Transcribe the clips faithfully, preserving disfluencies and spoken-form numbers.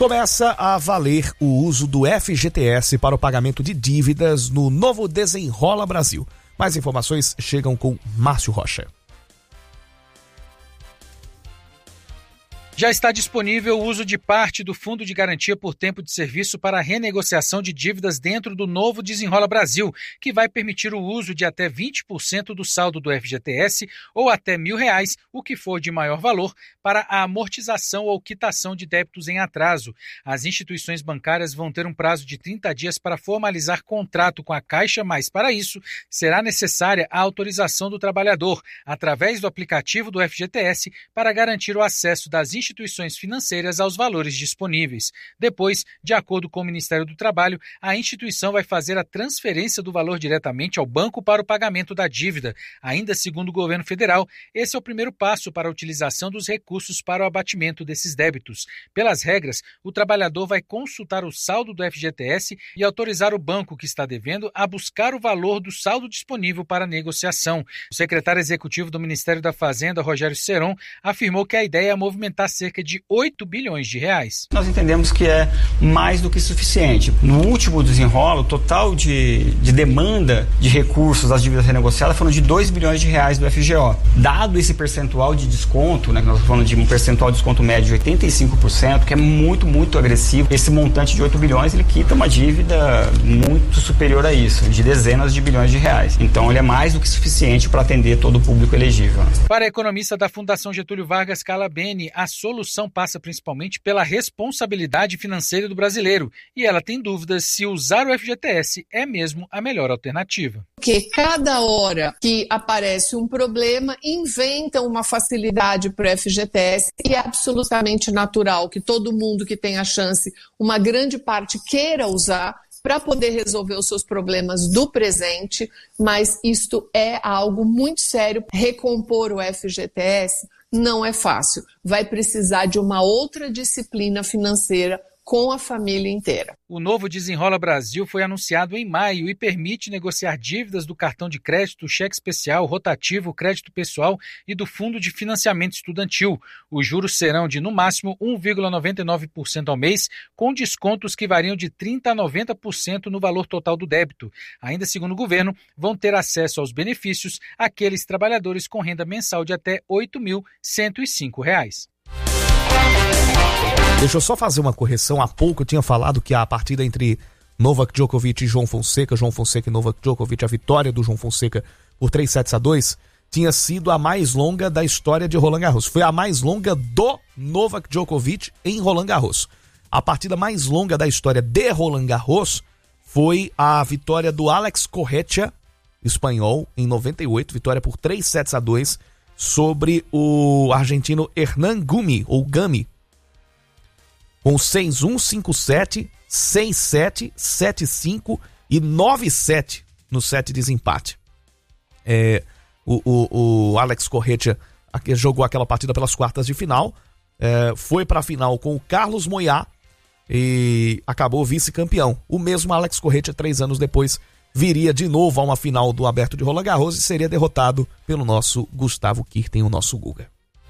Começa a valer o uso do F G T S para o pagamento de dívidas no novo Desenrola Brasil. Mais informações chegam com Márcio Rocha. Já está disponível o uso de parte do Fundo de Garantia por Tempo de Serviço para a renegociação de dívidas dentro do novo Desenrola Brasil, que vai permitir o uso de até vinte por cento do saldo do F G T S ou até mil reais, o que for de maior valor, para a amortização ou quitação de débitos em atraso. As instituições bancárias vão ter um prazo de trinta dias para formalizar contrato com a Caixa, mas para isso será necessária a autorização do trabalhador, através do aplicativo do F G T S, para garantir o acesso das instituições instituições financeiras aos valores disponíveis. Depois, de acordo com o Ministério do Trabalho, a instituição vai fazer a transferência do valor diretamente ao banco para o pagamento da dívida. Ainda segundo o governo federal, esse é o primeiro passo para a utilização dos recursos para o abatimento desses débitos. Pelas regras, o trabalhador vai consultar o saldo do F G T S e autorizar o banco que está devendo a buscar o valor do saldo disponível para negociação. O secretário executivo do Ministério da Fazenda, Rogério Seron, afirmou que a ideia é movimentar cerca de oito bilhões de reais. Nós entendemos que é mais do que suficiente. No último desenrolo, o total de, de demanda de recursos das dívidas renegociadas foram de dois bilhões de reais do F G O. Dado esse percentual de desconto, né, nós estamos falando de um percentual de desconto médio de oitenta e cinco por cento, que é muito, muito agressivo, esse montante de oito bilhões, ele quita uma dívida muito superior a isso, de dezenas de bilhões de reais. Então, ele é mais do que suficiente para atender todo o público elegível. Para a economista da Fundação Getúlio Vargas, Carla Beni, a A solução passa principalmente pela responsabilidade financeira do brasileiro e ela tem dúvidas se usar o F G T S é mesmo a melhor alternativa. Porque cada hora que aparece um problema, inventam uma facilidade para o F G T S e é absolutamente natural que todo mundo que tem a chance, uma grande parte queira usar para poder resolver os seus problemas do presente, mas isto é algo muito sério. Recompor o F G T S não é fácil, vai precisar de uma outra disciplina financeira com a família inteira. O novo Desenrola Brasil foi anunciado em maio e permite negociar dívidas do cartão de crédito, cheque especial, rotativo, crédito pessoal e do Fundo de Financiamento Estudantil. Os juros serão de, no máximo, um vírgula noventa e nove por cento ao mês, com descontos que variam de trinta por cento a noventa por cento no valor total do débito. Ainda segundo o governo, vão ter acesso aos benefícios aqueles trabalhadores com renda mensal de até oito mil cento e cinco reais. Deixa eu só fazer uma correção. Há pouco eu tinha falado que a partida entre Novak Djokovic e João Fonseca, João Fonseca e Novak Djokovic, a vitória do João Fonseca por três sets a dois, tinha sido a mais longa da história de Roland Garros. Foi a mais longa do Novak Djokovic em Roland Garros. A partida mais longa da história de Roland Garros foi a vitória do Alex Corretja, espanhol, em noventa e oito, vitória por três sets a dois sobre o argentino Hernan Gumi, ou Gami, com seis a um, cinco a sete, seis a sete, sete a cinco e nove a sete no set de desempate. É, o, o, o Alex Corretja jogou aquela partida pelas quartas de final, é, foi para a final com o Carlos Moyá e acabou vice-campeão. O mesmo Alex Corretja, três anos depois, viria de novo a uma final do Aberto de Roland Garros e seria derrotado pelo nosso Gustavo Kirten, o nosso Guga.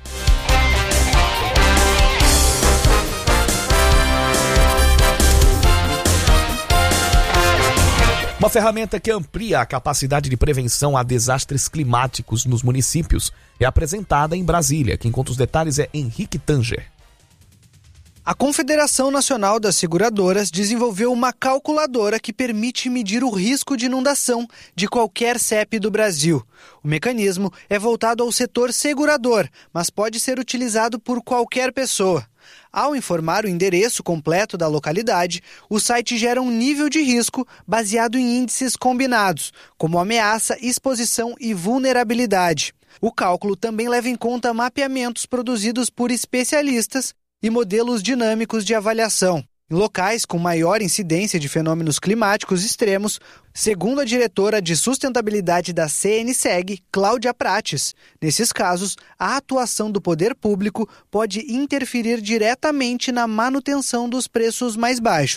Uma ferramenta que amplia a capacidade de prevenção a desastres climáticos nos municípios é apresentada em Brasília. Quem conta os detalhes é Henrique Tanger. A Confederação Nacional das Seguradoras desenvolveu uma calculadora que permite medir o risco de inundação de qualquer C E P do Brasil. O mecanismo é voltado ao setor segurador, mas pode ser utilizado por qualquer pessoa. Ao informar o endereço completo da localidade, o site gera um nível de risco baseado em índices combinados, como ameaça, exposição e vulnerabilidade. O cálculo também leva em conta mapeamentos produzidos por especialistas e modelos dinâmicos de avaliação. Em locais com maior incidência de fenômenos climáticos extremos, segundo a diretora de sustentabilidade da C N S E G, Cláudia Prates, nesses casos, a atuação do poder público pode interferir diretamente na manutenção dos preços mais baixos.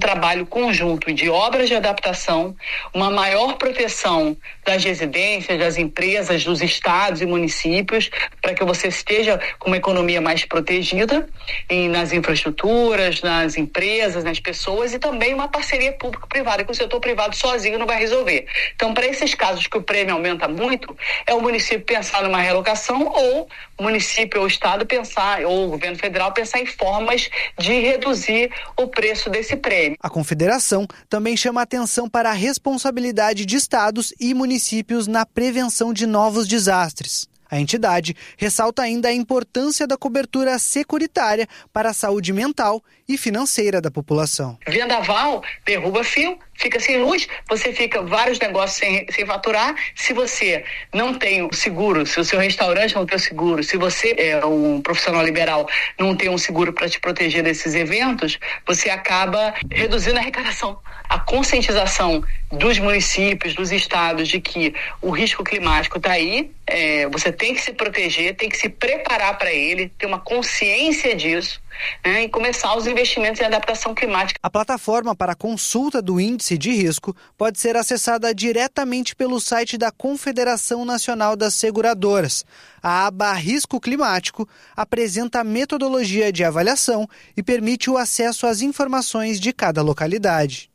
trabalho conjunto de obras de adaptação, uma maior proteção das residências, das empresas, dos estados e municípios, para que você esteja com uma economia mais protegida e nas infraestruturas, nas empresas, nas pessoas, e também uma parceria público-privada, que o setor privado sozinho não vai resolver. Então, para esses casos que o prêmio aumenta muito, é o município pensar numa realocação, ou o município ou o estado pensar, ou o governo federal pensar em formas de reduzir o preço desse prêmio. A Confederação também chama atenção para a responsabilidade de estados e municípios na prevenção de novos desastres. A entidade ressalta ainda a importância da cobertura securitária para a saúde mental e financeira da população. Vendaval derruba fio, fica sem luz, você fica vários negócios sem, sem faturar. Se você não tem o seguro, se o seu restaurante não tem o seguro, se você é um profissional liberal, não tem um seguro para te proteger desses eventos, você acaba reduzindo a arrecadação. A conscientização dos municípios, dos estados, de que o risco climático está aí, é, você tem que se proteger, tem que se preparar para ele, ter uma consciência disso, né, e começar os investimentos em adaptação climática. A plataforma para consulta do índice de risco pode ser acessada diretamente pelo site da Confederação Nacional das Seguradoras. A aba Risco Climático apresenta a metodologia de avaliação e permite o acesso às informações de cada localidade.